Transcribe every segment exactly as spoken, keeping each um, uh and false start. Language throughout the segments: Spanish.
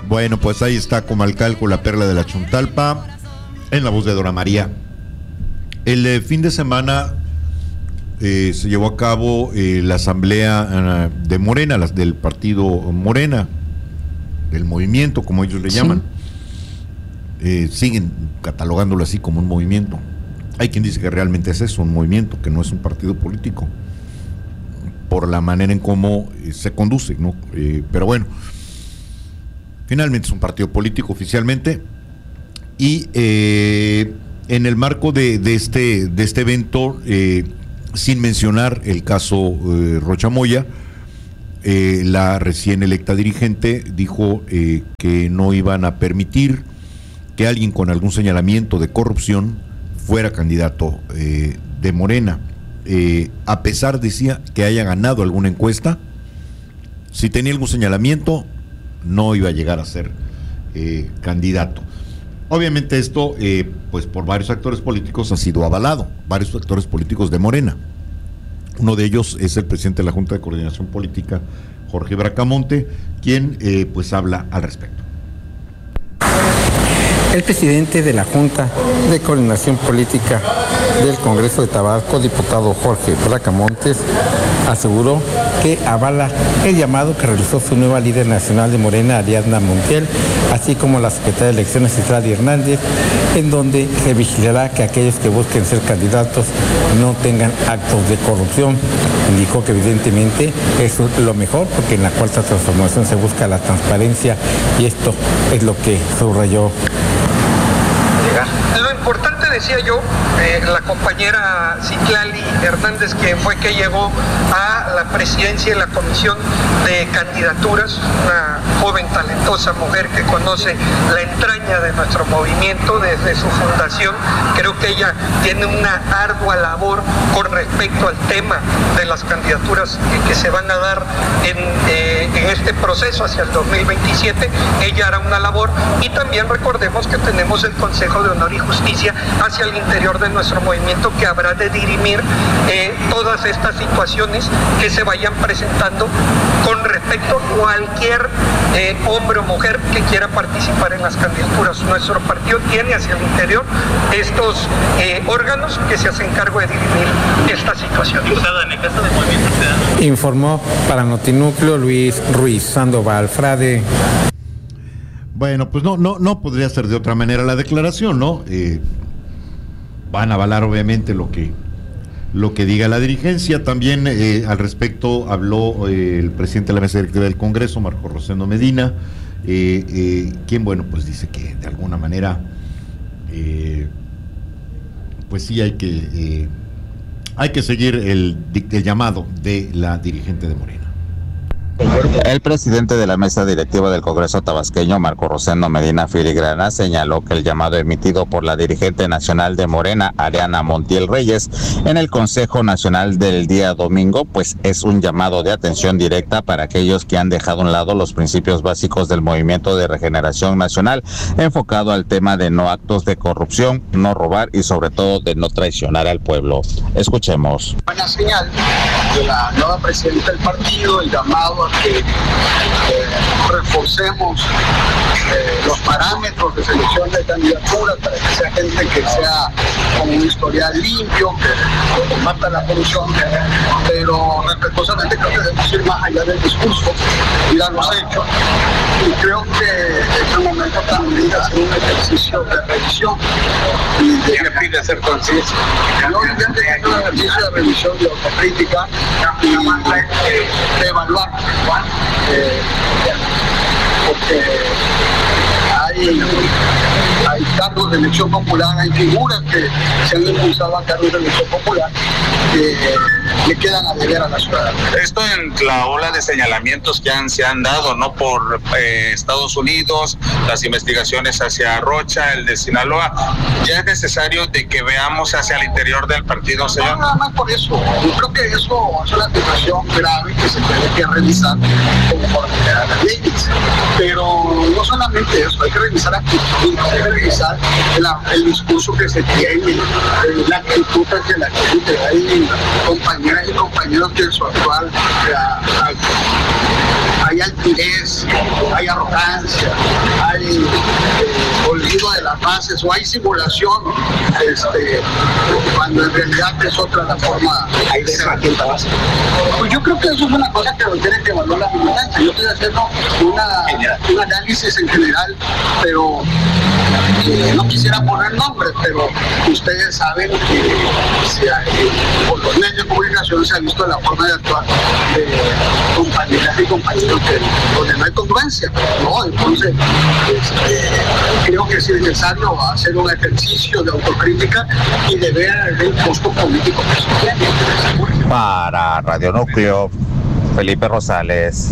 Bueno, pues ahí está Comalcalco, la perla de la Chontalpa, en la voz de Dora María. El eh, fin de semana eh, se llevó a cabo eh, la asamblea uh, de Morena, las del partido Morena, del movimiento, como ellos le llaman. Sí. Eh, siguen catalogándolo así como un movimiento. Hay quien dice que realmente es eso, un movimiento, que no es un partido político, por la manera en cómo eh, se conduce, ¿no? Eh, pero bueno, finalmente es un partido político oficialmente, y eh, en el marco de, de, este, de este evento, eh, sin mencionar el caso eh, Rocha Moya, eh, la recién electa dirigente dijo eh, que no iban a permitir que alguien con algún señalamiento de corrupción fuera candidato eh, de Morena. Eh, a pesar, decía, que haya ganado alguna encuesta, si tenía algún señalamiento, no iba a llegar a ser eh, candidato. Obviamente esto, eh, pues por varios actores políticos ha sido avalado, varios actores políticos de Morena. Uno de ellos es el presidente de la Junta de Coordinación Política, Jorge Bracamonte, quien eh, pues habla al respecto. El presidente de la Junta de Coordinación Política del Congreso de Tabasco, diputado Jorge Bracamontes, aseguró que avala el llamado que realizó su nueva líder nacional de Morena, Ariadna Montiel, así como la secretaria de Elecciones, Citlali Hernández, en donde se vigilará que aquellos que busquen ser candidatos no tengan actos de corrupción. Indicó que evidentemente eso es lo mejor, porque en la cuarta transformación se busca la transparencia, y esto es lo que subrayó. Lo importante, decía yo, eh, la compañera Citlali Hernández, que fue que llegó a la presidencia de la Comisión de Candidaturas, una joven talentosa mujer que conoce la entraña de nuestro movimiento desde su fundación. Creo que ella tiene una ardua labor con respecto al tema de las candidaturas que, que se van a dar en, eh, en este proceso hacia el dos mil veintisiete. Ella hará una labor, y también recordemos que tenemos el Consejo de Honor y Justicia hacia el interior de nuestro movimiento, que habrá de dirimir eh, todas estas situaciones que se vayan presentando con respecto a cualquier eh, hombre o mujer que quiera participar en las candidaturas. Nuestro partido tiene hacia el interior estos eh, órganos que se hacen cargo de dirimir esta situación. En el caso del Movimiento Ciudadano. Informó para Notinúcleo Luis Ruiz Sandoval Frade. Bueno, pues no, no, no podría ser de otra manera la declaración, ¿no? Eh, van a avalar obviamente lo que, lo que diga la dirigencia. También eh, al respecto habló eh, el presidente de la mesa directiva del Congreso, Marco Rosendo Medina, eh, eh, quien, bueno, pues dice que de alguna manera, eh, pues sí hay que, eh, hay que seguir el, el llamado de la dirigente de Morena. El presidente de la mesa directiva del Congreso tabasqueño, Marco Rosendo Medina Filigrana, señaló que el llamado emitido por la dirigente nacional de Morena, Ariadna Montiel Reyes, en el Consejo Nacional del día domingo, pues es un llamado de atención directa para aquellos que han dejado a un lado los principios básicos del Movimiento de Regeneración Nacional, enfocado al tema de no actos de corrupción, no robar y sobre todo de no traicionar al pueblo. Escuchemos. Buena señal de la nueva presidenta del partido, el llamado a que eh, reforcemos eh, los parámetros de selección de candidaturas para que sea gente que sea con un historial limpio, que combata la corrupción, pero respetuosamente creo que debemos ir más allá del discurso, ir a los hechos, y creo que es un momento también de hacer un ejercicio de revisión y de, ¿qué le pide hacer conciencia? No, de un ejercicio de revisión, de autocrítica y de, de evaluar. Eh, porque hay, hay cargos de elección popular, hay figuras que se han impulsado a cargos de elección popular que le quedan a deber a la ciudadanía. Esto en la ola de señalamientos que han, se han dado, ¿no? Por eh, Estados Unidos, las investigaciones hacia Rocha, el de Sinaloa, ¿ya es necesario de que veamos hacia el interior del partido, señor? No, nada más por eso. Yo creo que eso es una situación grave que se tiene que revisar conforme a las leyes. Pero no solamente eso, hay que revisar actitudes, hay que revisar la, el discurso que se tiene, la actitud que la gente, hay compañeras y compañeros que en su actual hay altivez, hay arrogancia, hay eh, olvido de las bases o hay simulación, este, cuando en realidad es otra la forma de ser aquí en Tabasco. Pues yo creo que eso es una cosa que lo tienen que evaluar la militancia. Yo estoy haciendo una, un análisis en general, pero eh, no quisiera poner nombres, pero ustedes saben que si hay, por los medios de comunicación se ha visto la forma de actuar de compañeras y compañeros que, donde no hay congruencia, ¿no? Entonces, este, creo que es necesario hacer un ejercicio de autocrítica y de ver el costo político que se tiene. Para Radio Núcleo, Felipe Rosales.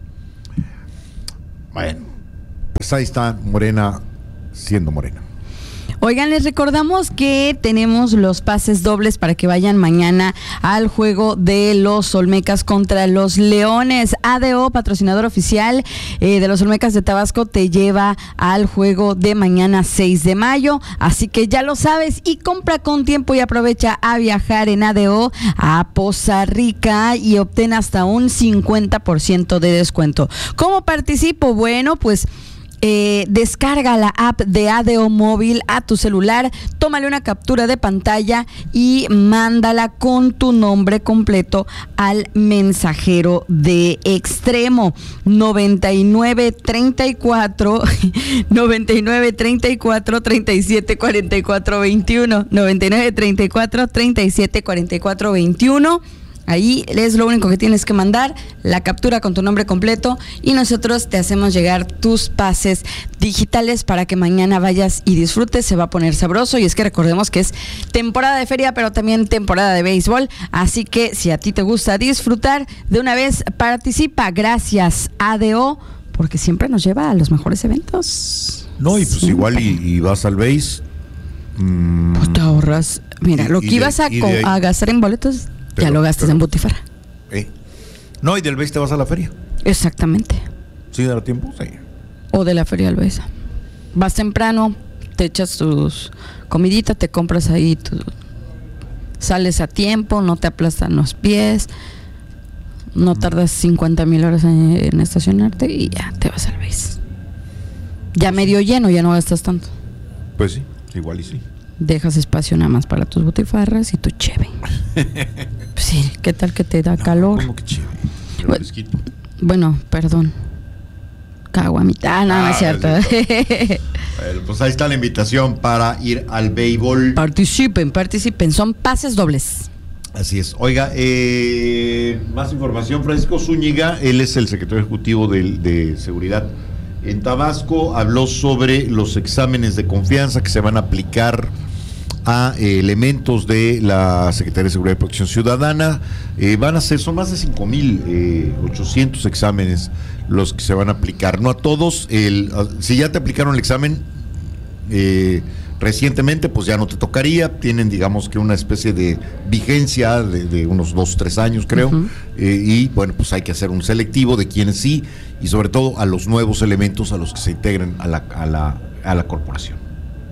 Bueno, pues ahí está Morena siendo Morena. Oigan, les recordamos que tenemos los pases dobles para que vayan mañana al juego de los Olmecas contra los Leones. A D O, patrocinador oficial eh, de los Olmecas de Tabasco, te lleva al juego de mañana seis de mayo. Así que ya lo sabes y compra con tiempo y aprovecha a viajar en A D O a Poza Rica y obtén hasta un cincuenta por ciento de descuento. ¿Cómo participo? Bueno, pues... Eh, descarga la app de A D O Móvil a tu celular, tómale una captura de pantalla y mándala con tu nombre completo al mensajero de Extremo noventa y nueve treinta y cuatro noventa y nueve treinta y cuatro treinta y siete cuarenta y cuatro veintiuno noventa y nueve treinta y cuatro treinta y siete cuarenta y cuatro veintiuno. Ahí es lo único que tienes que mandar, la captura con tu nombre completo y nosotros te hacemos llegar tus pases digitales para que mañana vayas y disfrutes. Se va a poner sabroso y es que recordemos que es temporada de feria, pero también temporada de béisbol. Así que si a ti te gusta disfrutar, de una vez participa. Gracias A D O, porque siempre nos lleva a los mejores eventos. No, y pues Siempre. igual y, y vas al béis. Mmm, Pues te ahorras. Mira, y, lo que de, ibas a, de co- ahí, a gastar en boletos, pero, ya lo gastas pero, en Butifarra. Eh. No, y del béis te vas a la feria. Exactamente. ¿Sí dará tiempo? Sí. O de la feria al Besa. Vas temprano, te echas tus comiditas, te compras ahí, tu, sales a tiempo, no te aplastan los pies, no tardas cincuenta mil horas en, en estacionarte y ya te vas al Besa. Ya medio lleno, ya no gastas tanto. Pues sí, igual y sí. Dejas espacio nada más para tus butifarras y tu cheve. Pues sí, ¿qué tal que te da No, calor? ¿cómo que chévere? Pero Bueno, fresquito. Bueno, perdón. Caguamita, ah, no, no Ah, es cierto. Bueno, pues ahí está la invitación para ir al béisbol. Participen, participen. Son pases dobles. Así es. Oiga, eh, más información. Francisco Zúñiga, él es el secretario ejecutivo de, de Seguridad en Tabasco, habló sobre los exámenes de confianza que se van a aplicar a eh, elementos de la Secretaría de Seguridad y Protección Ciudadana. Eh, van a ser, son más de cinco mil ochocientos exámenes los que se van a aplicar. No a todos. El, si ya te aplicaron el examen eh, recientemente, pues ya no te tocaría. Tienen, digamos que una especie de vigencia de, de unos dos, tres años, creo. Uh-huh. eh, y bueno, pues hay que hacer un selectivo de quienes sí, y sobre todo a los nuevos elementos a los que se integren a la, a la, a la corporación.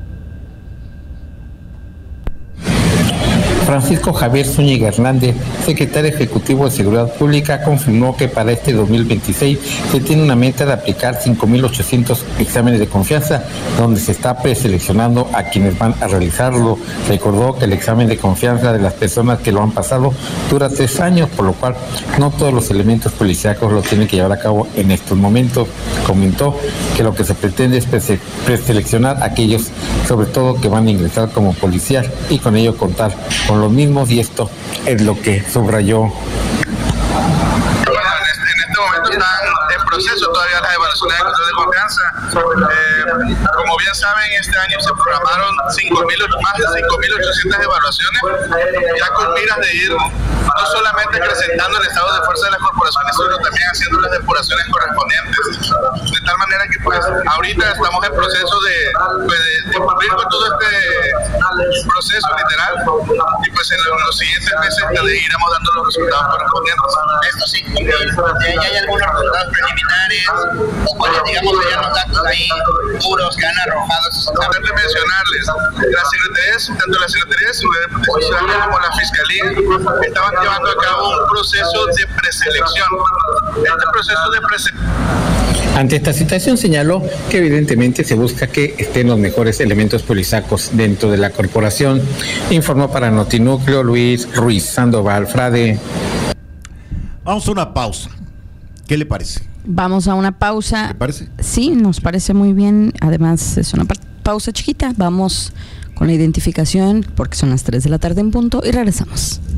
Francisco Javier Zúñiga Hernández, secretario ejecutivo de Seguridad Pública, confirmó que para este dos mil veintiséis se tiene una meta de aplicar cinco mil ochocientos exámenes de confianza, donde se está preseleccionando a quienes van a realizarlo. Recordó que el examen de confianza de las personas que lo han pasado dura tres años, por lo cual no todos los elementos policíacos lo tienen que llevar a cabo en estos momentos. Comentó que lo que se pretende es prese- preseleccionar a aquellos, sobre todo que van a ingresar como policías, y con ello contar con los mismos, y esto es lo que subrayó. Bueno, en este, en este momento están en proceso todavía las evaluaciones de control de confianza. Eh, como bien saben, este año se programaron cinco mil, más de cinco mil ochocientas evaluaciones, ya con miras de ir no solamente acrecentando el estado de fuerza de las corporaciones, sino también haciendo las depuraciones correspondientes. De tal manera que pues ahorita estamos en proceso de, pues, de, de cumplir con todo este proceso literal, y pues en los siguientes meses le iremos dando los resultados correspondientes. Estos cinco mil, ¿ya hay algunos resultados preliminares o cuáles, digamos, serían los datos ahí duros que han arrojado esos exámenes? Antes de mencionarles, las secretarías, tanto la Secretaría de Seguridad y Protección Ciudadana como la Fiscalía estaban llevando a cabo un proceso de preselección. Este proceso de preselección. Ante esta situación señaló que evidentemente se busca que estén los mejores elementos policíacos dentro de la corporación. Informó para Notinúcleo Luis Ruiz Sandoval Frade. Vamos a una pausa. ¿Qué le parece? Vamos a una pausa. ¿Le parece? Sí, nos parece muy bien. Además, es una pa- pausa chiquita. Vamos con la identificación porque son las tres de la tarde en punto y regresamos.